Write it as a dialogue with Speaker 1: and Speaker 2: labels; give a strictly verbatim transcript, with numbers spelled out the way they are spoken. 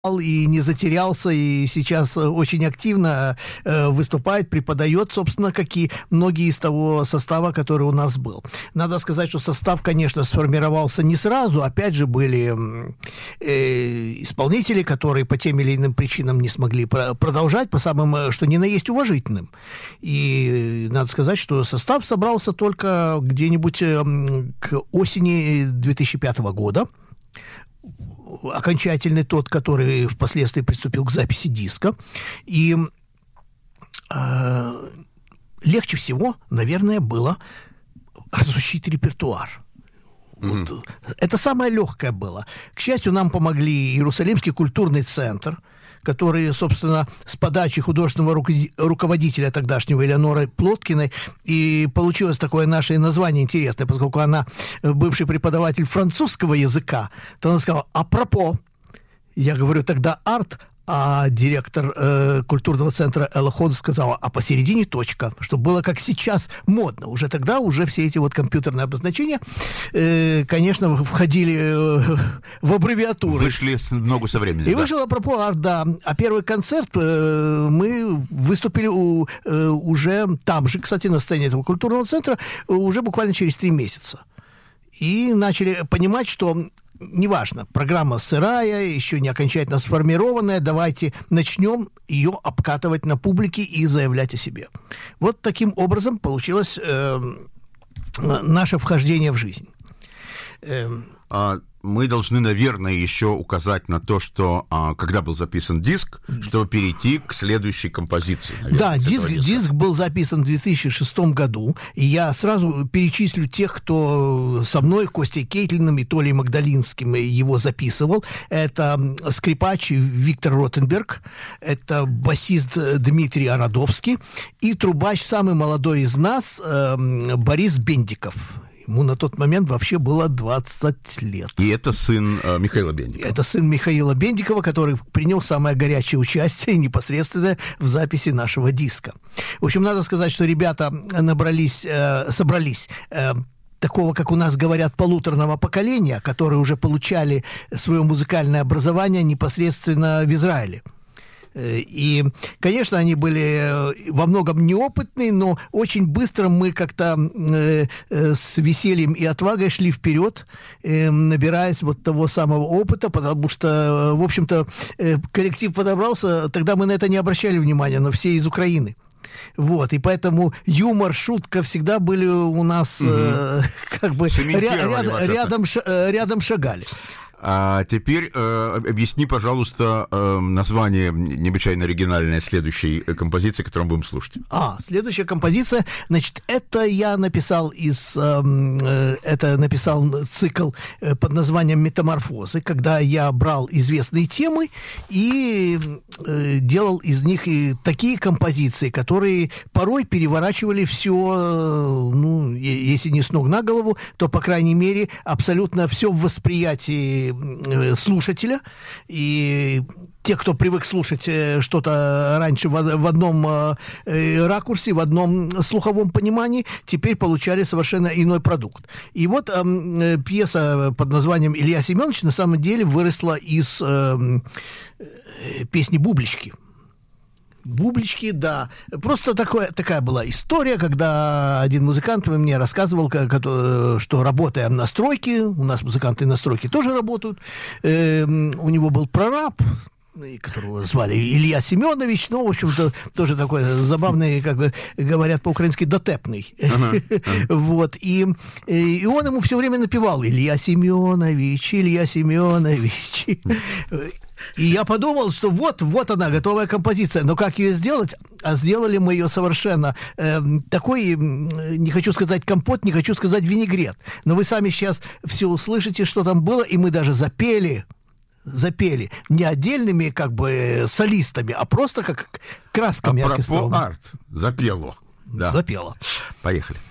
Speaker 1: и не затерялся, и сейчас очень активно э, выступает, преподает, собственно, как и многие из того состава, который у нас был. Надо сказать, что состав, конечно, сформировался не сразу. Опять же, были э, исполнители, которые по тем или иным причинам не смогли про- продолжать, по самым, что ни на есть, уважительным. И надо сказать, что состав собрался только где-нибудь э, к осени две тысячи пятого года. Окончательный тот, который впоследствии приступил к записи диска. И э, легче всего, наверное, было разучить репертуар. Mm-hmm. Вот. Это самое легкое было. К счастью, нам помогли Иерусалимский культурный центр, который, собственно, с подачи художественного руководителя тогдашнего Элеоноры Плоткиной, и получилось такое наше название интересное, поскольку она бывший преподаватель французского языка, то она сказала «апропо». Я говорю тогда «арт», а директор э, культурного центра Элла Ходс сказала, а посередине точка, чтобы было как сейчас модно. Уже тогда уже все эти вот компьютерные обозначения, э, конечно, входили э, в аббревиатуры.
Speaker 2: Вышли в ногу со временем.
Speaker 1: И
Speaker 2: да.
Speaker 1: вышел апропо арт, да. А первый концерт э, мы выступили у, э, уже там же, кстати, на сцене этого культурного центра, уже буквально через три месяца. И начали понимать, что неважно, программа сырая, еще не окончательно сформированная, давайте начнем ее обкатывать на публике и заявлять о себе. Вот таким образом получилось э, наше вхождение в жизнь.
Speaker 2: Э, а... Мы должны, наверное, еще указать на то, что а, когда был записан диск, чтобы перейти к следующей композиции. Наверное,
Speaker 1: да, диск, диск был записан в две тысячи шестом году, и я сразу перечислю тех, кто со мной, Костей Кейтлиным и Толей Магдалинским его записывал. Это скрипач Виктор Ротенберг, это басист Дмитрий Арадовский и трубач, самый молодой из нас, э, Борис Бендиков. Ему на тот момент вообще было двадцать лет.
Speaker 2: И это сын э, Михаила Бендикова.
Speaker 1: Это сын Михаила Бендикова, который принял самое горячее участие непосредственно в записи нашего диска. В общем, надо сказать, что ребята набрались, э, собрались... Э, такого, как у нас говорят, полуторного поколения, которые уже получали свое музыкальное образование непосредственно в Израиле. И, конечно, они были во многом неопытные, но очень быстро мы как-то э, э, с весельем и отвагой шли вперед, э, набираясь вот того самого опыта, потому что, в общем-то, э, коллектив подобрался, тогда мы на это не обращали внимания, но все из Украины. Вот, и поэтому юмор, шутка всегда были у нас угу. э, как бы ря- ряд, рядом, ша- рядом шагали.
Speaker 2: А теперь э, объясни, пожалуйста, э, название необычайно оригинальной следующей композиции, которую мы будем слушать.
Speaker 1: А, следующая композиция, значит, это я написал из, э, это написал цикл под названием «Метаморфозы», когда я брал известные темы и э, делал из них и такие композиции, которые порой переворачивали все, ну, если не с ног на голову, то, по крайней мере, абсолютно все в восприятии слушателя. И те, кто привык слушать что-то раньше в, в одном э, ракурсе, в одном слуховом понимании, теперь получали совершенно иной продукт. И вот э, пьеса под названием «Илья Семенович» на самом деле выросла из э, э, песни «Бублички». Бублички, да. Просто такое, такая была история, когда один музыкант мне рассказывал, как, что, работая на стройке, у нас музыканты на стройке тоже работают, э, у него был прораб, которого звали Илья Семенович, ну, в общем-то, тоже такой забавный, как бы говорят по-украински, дотепный. Uh-huh. Uh-huh. Вот, и, и он ему все время напевал «Илья Семенович, Илья Семенович». И я подумал, что вот, вот она, готовая композиция. Но как ее сделать? А сделали мы ее совершенно э, такой, не хочу сказать компот, не хочу сказать винегрет. Но вы сами сейчас все услышите, что там было, и мы даже запели. Запели. Не отдельными, как бы, солистами, а просто как красками.
Speaker 2: А пропо арт запело.
Speaker 1: Да. Запело.
Speaker 2: Поехали.